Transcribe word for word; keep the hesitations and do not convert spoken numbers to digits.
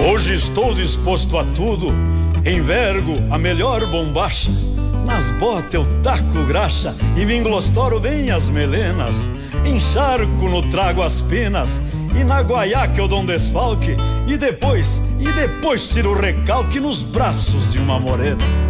Hoje estou disposto a tudo, envergo a melhor bombacha. Nas botas eu taco graxa e me englostoro bem as melenas. Encharco no trago as penas e na guaiaca eu dou um desfalque. E depois, e depois tiro o recalque nos braços de uma morena.